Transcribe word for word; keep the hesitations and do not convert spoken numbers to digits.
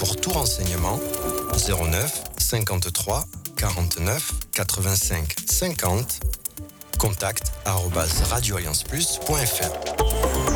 Pour tout renseignement, zéro neuf cinquante-trois quarante-neuf quatre-vingt-cinq cinquante, contact arobase radio alliance plus point f r.